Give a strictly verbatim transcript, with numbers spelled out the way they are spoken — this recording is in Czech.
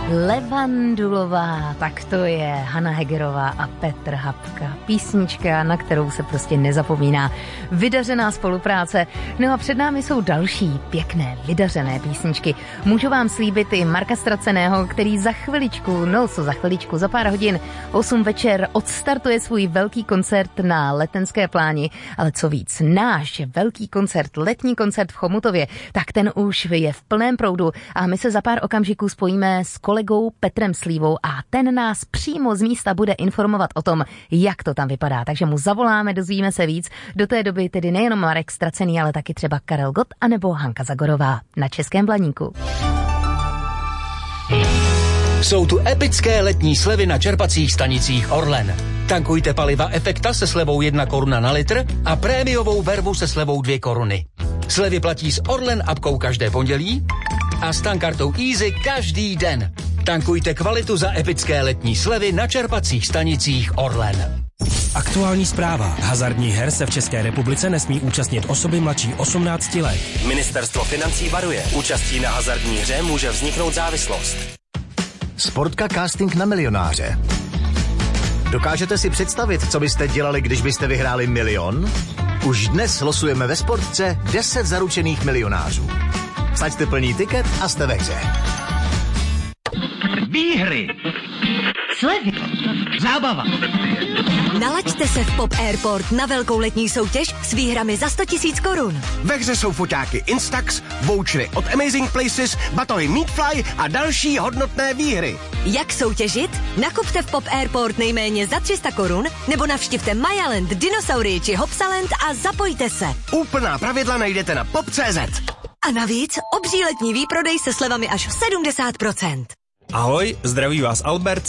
Levandulová, tak to je Hana Hegerová a Petr Hapka. Písnička, na kterou se prostě nezapomíná. Vydařená spolupráce. No a před námi jsou další pěkné, vydařené písničky. Můžu vám slíbit i Marka Straceného, který za chviličku, no co za chviličku, za pár hodin, osm večer odstartuje svůj velký koncert na Letenské pláni. Ale co víc, náš velký koncert, letní koncert v Chomutově, tak ten už je v plném proudu a my se za pár okamžiků spojíme s kolegou Petrem Slívou a ten nás přímo z místa bude informovat o tom, jak to tam vypadá. Takže mu zavoláme, dozvíme se víc. Do té doby tedy nejenom Marek Stracený, ale taky třeba Karel Gott anebo Hanka Zagorová na Českém Blaníku. Jsou tu epické letní slevy na čerpacích stanicích Orlen. Tankujte paliva Efekta se slevou jedna koruna na litr a prémiovou vervu se slevou dvě koruny. Slevy platí s Orlen apkou každé pondělí a s tankartou Easy každý den. Tankujte kvalitu za epické letní slevy na čerpacích stanicích Orlen. Aktuální zpráva. Hazardních her se v České republice nesmí účastnit osoby mladší osmnácti let. Ministerstvo financí varuje. Účastí na hazardní hře může vzniknout závislost. Sportka casting na milionáře. Dokážete si představit, co byste dělali, když byste vyhráli milion? Už dnes losujeme ve Sportce deset zaručených milionářů. Saďte plný tiket a jste ve hře. Výhry, slevy, zábava. Nalaďte se v Pop Airport na velkou letní soutěž s výhrami za sto tisíc korun. Ve hře jsou foťáky Instax, vouchery od Amazing Places, batohy Meatfly a další hodnotné výhry. Jak soutěžit? Nakupte v Pop Airport nejméně za tři sta korun nebo navštivte Mayaland, Dinosaurii či Hopsaland a zapojte se. Úplná pravidla najdete na pop tečka cé zet. A navíc obří letní výprodej se slevami až sedmdesát procent. Ahoj, zdraví vás Albert